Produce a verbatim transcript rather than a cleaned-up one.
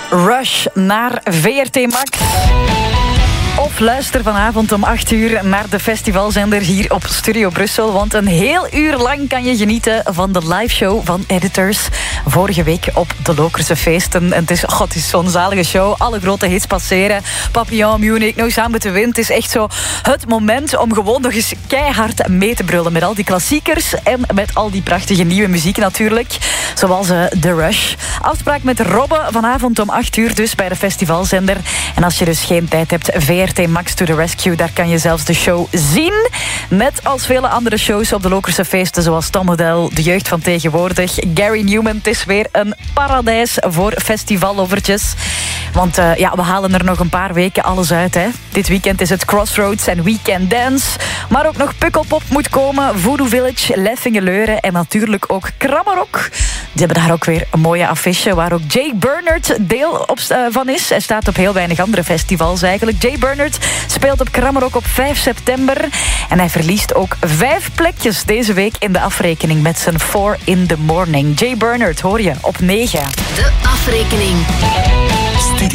Rush naar V R T Max. Of luister vanavond om acht uur naar de festivalzender hier op Studio Brussel. Want een heel uur lang kan je genieten van de liveshow van Editors. Vorige week op de Lokerse Feesten. En het is, god, het is zo'n zalige show. Alle grote hits passeren. Papillon, Munich, nog samen met de wind. Het is echt zo het moment om gewoon nog eens keihard mee te brullen. Met al die klassiekers en met al die prachtige nieuwe muziek natuurlijk. Zoals uh, The Rush. Afspraak met Robbe vanavond om acht uur dus bij de festivalzender. En als je dus geen tijd hebt, V R T Max to the Rescue. Daar kan je zelfs de show zien. Net als vele andere shows op de Lokerse Feesten, zoals Tom Odell, de jeugd van tegenwoordig, Gary Newman. Het is weer een paradijs voor festivallovertjes. Want uh, ja, we halen er nog een paar weken alles uit. Hè. Dit weekend is het Crossroads en Weekend Dance. Maar ook nog Pukkelpop moet komen, Voodoo Village, Leffingeleuren en natuurlijk ook Krammerok. Die hebben daar ook weer een mooie affiche waar ook Jay Bernard deel op, uh, van is. Hij staat op heel weinig andere festivals eigenlijk. Jay Bernard speelt op Krammerok op vijf september. En hij verliest ook vijf plekjes deze week in de afrekening met zijn Four in the Morning. Jay Bernard hoor je op negen. De afrekening.